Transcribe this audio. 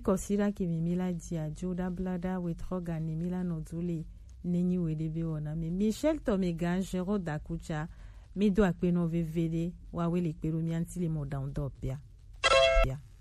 kosira ki mimila dia joda blada wetroga ni mila nozule nenyi wedebe ona me Michel to me ganjero dakucha me do akpeno vevede wa wele kperu mianti le modandopia.